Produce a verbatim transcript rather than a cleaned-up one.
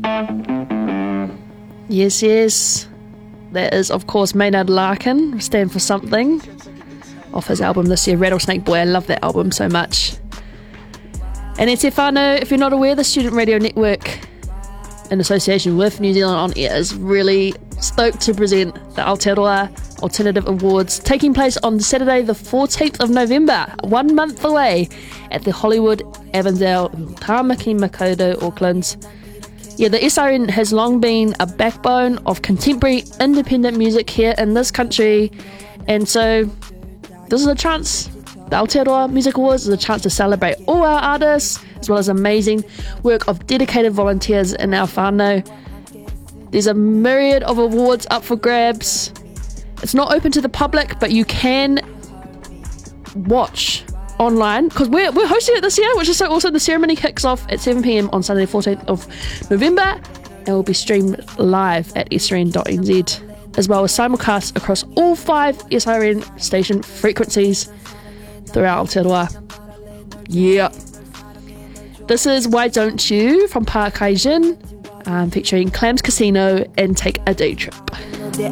Yes, yes. That is, of course, Maynard Larkin, Stand for Something, off his album this year, Rattlesnake Boy. I love that album so much. And E Te Whānau, if you're not aware, the Student Radio Network, in association with New Zealand On Air, is really stoked to present the Aotearoa Alternative Awards, taking place on Saturday the fourteenth of November, one month away, at the Hollywood Avondale in Tāmaki Makaurau, Auckland. Yeah, the S R N has long been a backbone of contemporary independent music here in this country, and so this is a chance. The Aotearoa Music Awards is a chance to celebrate all our artists, as well as amazing work of dedicated volunteers in our whānau. There's a myriad of awards up for grabs. It's not open to the public, but you can watch online, because we're, we're hosting it this year, which is so awesome. The ceremony kicks off at seven p.m. on Sunday the fourteenth of November and will be streamed live at s r n dot n z, as well as simulcast across all five S R N station frequencies throughout Aotearoa. Yeah. This is Why Don't You from Park Hae-jin, um, featuring Clams Casino and Take a Day Trip.